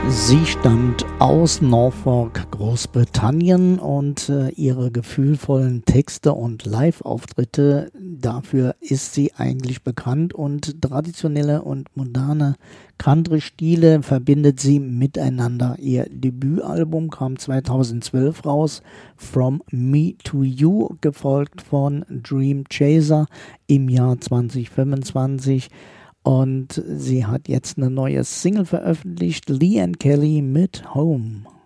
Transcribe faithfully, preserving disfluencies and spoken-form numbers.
Sie stammt aus Norfolk, Großbritannien und äh, ihre gefühlvollen Texte und Live-Auftritte, dafür ist sie eigentlich bekannt und traditionelle und moderne Country-Stile verbindet sie miteinander. Ihr Debütalbum kam zweitausendzwölf raus, From Me to You, gefolgt von Dream Chaser im Jahr zweitausendfünfundzwanzig. Und sie hat jetzt eine neue Single veröffentlicht, Lee and Kelly mit Home.